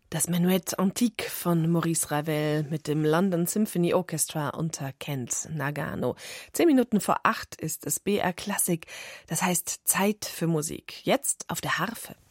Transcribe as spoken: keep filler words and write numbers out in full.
Das Menuett Antique von Maurice Ravel mit dem London Symphony Orchestra unter Kent Nagano. Zehn Minuten vor acht ist es B R Klassik, das heißt Zeit für Musik. Jetzt auf der Harfe.